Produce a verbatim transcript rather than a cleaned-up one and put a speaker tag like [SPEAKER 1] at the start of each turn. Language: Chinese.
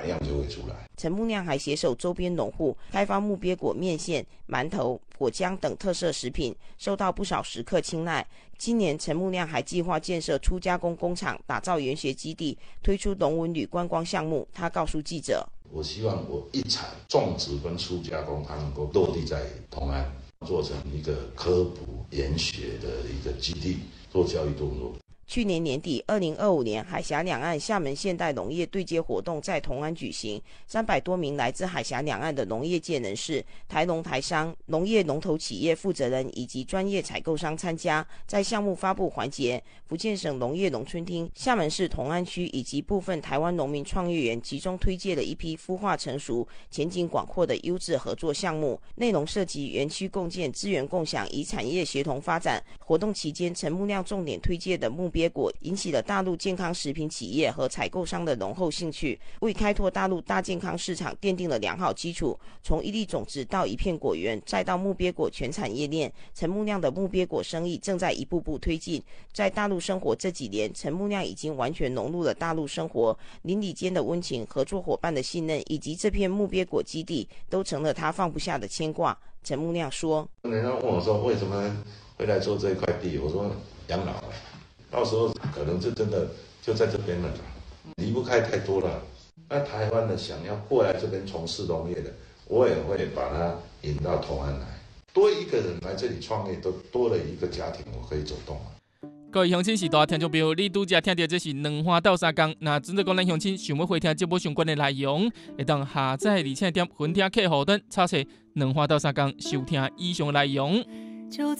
[SPEAKER 1] 样就会出来。
[SPEAKER 2] 陈木亮还携手周边农户开发木鳖果面线、馒头、果浆等特色食品，受到不少食客青睐。今年陈木亮还计划建设初加工工厂，打造研学基地，推出龙文旅观光项目。他告诉记者，
[SPEAKER 1] 我希望我一产种植跟初加工它能够落地在同安，做成一个科普研学的一个基地，做教育动作。
[SPEAKER 2] 去年年底，二零二五年海峡两岸厦门现代农业对接活动在同安举行，三百多名来自海峡两岸的农业界人士、台农台商、农业龙头企业负责人以及专业采购商参加。在项目发布环节，福建省农业农村厅、厦门市同安区以及部分台湾农民创业园集中推介了一批孵化成熟、前景广阔的优质合作项目，内容涉及园区共建、资源共享以产业协同发展。活动期间，陈木亮重点推介的目鳖果引起了大陆健康食品企业和采购商的浓厚兴趣，为开拓大陆大健康市场奠定了良好基础。从一粒种子到一片果园，再到目鳖果全产业链，陈木亮的目鳖果生意正在一步步推进。在大陆生活这几年，陈木亮已经完全融入了大陆生活，邻里间的温情、合作伙伴的信任，以及这片目鳖果基地，都成了他放不下的牵挂。陈木亮说：“
[SPEAKER 1] 人家问我说为什么会来做这一块地，我说养老了。”到时候可能就真的就在这边了，离不开太多了。那台湾的想要过来这边从事农业的，我也会把它引到同安来。多一个人来这里创业，都多了一个家庭，我可以走动。
[SPEAKER 3] 各位乡亲时代听众朋友，你拄则听到这是两花斗三工。那准备讲咱乡亲想要回听节目相关的内容，会当下载而且点分听客户端查询两花斗三工收听以上内容。